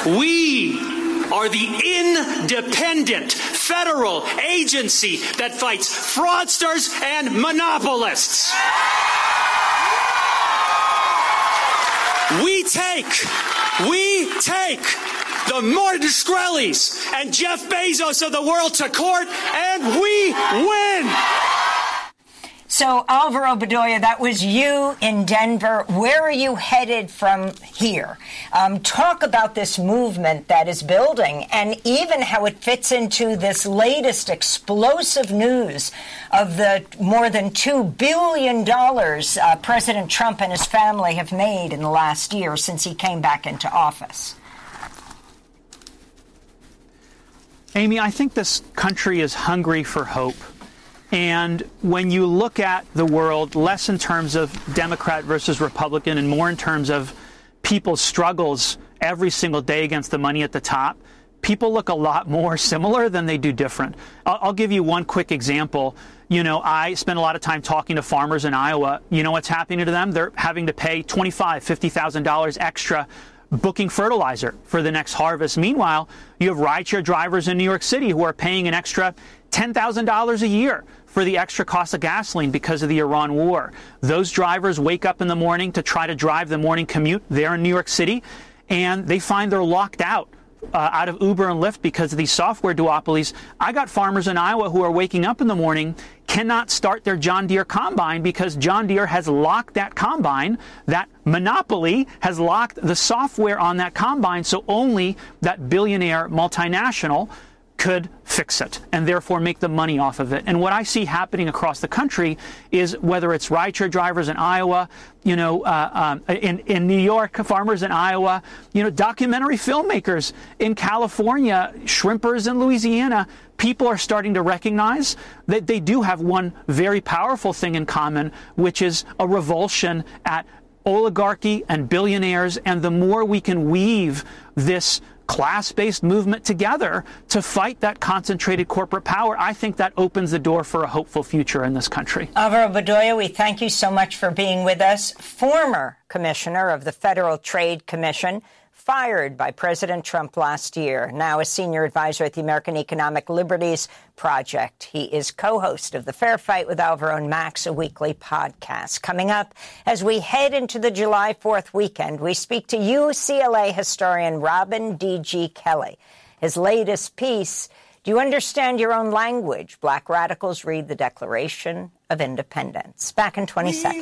We are the independent federal agency that fights fraudsters and monopolists. We take the Martin Shkreli's and Jeff Bezos of the world to court, and we win. So, Alvaro Bedoya, that was you in Denver. Where are you headed from here? Talk about this movement that is building and even how it fits into this latest explosive news of the more than $2 billion President Trump and his family have made in the last year since he came back into office. Amy, I think this country is hungry for hope. And when you look at the world, less in terms of Democrat versus Republican and more in terms of people's struggles every single day against the money at the top, people look a lot more similar than they do different. I'll give you one quick example. You know, I spend a lot of time talking to farmers in Iowa. You know what's happening to them? They're having to pay $25,000, $50,000 extra booking fertilizer for the next harvest. Meanwhile, you have rideshare drivers in New York City who are paying an extra $10,000 a year for the extra cost of gasoline because of the Iran war. Those drivers wake up in the morning to try to drive the morning commute there in New York City, and they find they're locked out of Uber and Lyft because of these software duopolies. I got farmers in Iowa who are waking up in the morning, cannot start their John Deere combine because John Deere has locked that combine. That monopoly has locked the software on that combine, so only that billionaire multinational could fix it and therefore make the money off of it. And what I see happening across the country is whether it's rideshare drivers in Iowa, you know, in New York, farmers in Iowa, you know, documentary filmmakers in California, shrimpers in Louisiana, people are starting to recognize that they do have one very powerful thing in common, which is a revulsion at oligarchy and billionaires. And the more we can weave this class-based movement together to fight that concentrated corporate power, I think that opens the door for a hopeful future in this country. Alvaro Bedoya, we thank you so much for being with us. Former commissioner of the Federal Trade Commission, fired by President Trump last year, now a senior advisor at the American Economic Liberties Project. He is co-host of the Fair Fight with Alvaro and Max, a weekly podcast. Coming up, as we head into the July 4th weekend, we speak to UCLA historian Robin D.G. Kelley. His latest piece, Do You Understand Your Own Language? Black Radicals Read the Declaration of Independence. Back in 20 seconds.